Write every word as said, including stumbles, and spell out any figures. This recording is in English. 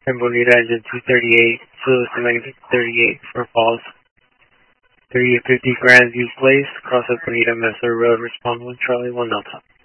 ten Bonita, engine two thirty-eight, Fluid to negative thirty-eight for falls. thirty-eight fifty Grandview Place, cross at Bonita Mesa Road, respond one Charlie, one Delta.